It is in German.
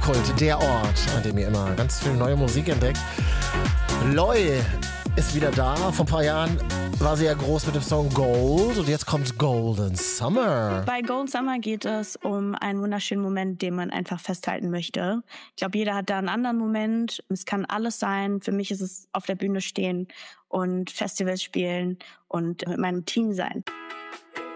Live-Kult, der Ort, an dem ihr immer ganz viel neue Musik entdeckt. Loi ist wieder da. Vor ein paar Jahren war sie ja groß mit dem Song Gold und jetzt kommt Golden Summer. Bei Golden Summer geht es um einen wunderschönen Moment, den man einfach festhalten möchte. Ich glaube, jeder hat da einen anderen Moment. Es kann alles sein. Für mich ist es auf der Bühne stehen und Festivals spielen und mit meinem Team sein.